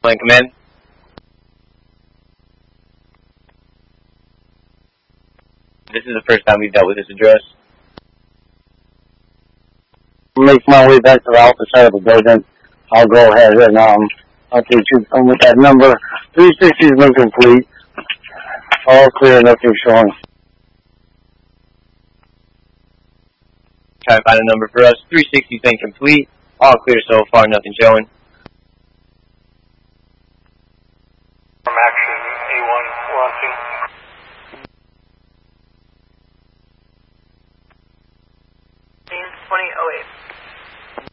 Line Command. This is the first time we've dealt with this address. Make my way back to the opposite side of the building. I'll go ahead and update you with that number. 360 has been complete. All clear, nothing showing. Try to find a number for us. 360's been complete. All clear so far, nothing showing.